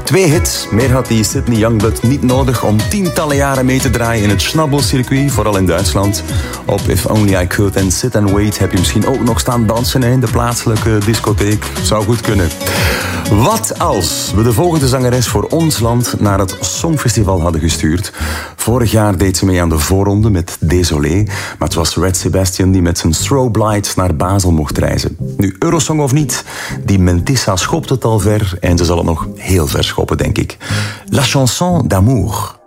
2 hits, meer had die Sydney Youngblood niet nodig om tientallen jaren mee te draaien in het schnabbelcircuit, vooral in Duitsland. Op If Only I Could en Sit and Wait heb je misschien ook nog staan dansen in de plaatselijke discotheek. Zou goed kunnen. Wat als we de volgende zangeres voor ons land naar het Songfestival hadden gestuurd? Vorig jaar deed ze mee aan de voorronde met Désolé, maar het was Red Sebastian die met zijn Strobe Lights naar Basel mocht reizen. Nu, Eurosong of niet, die Mentissa schopt het al ver en ze zal het nog heel ver schoppen, denk ik. La chanson d'amour.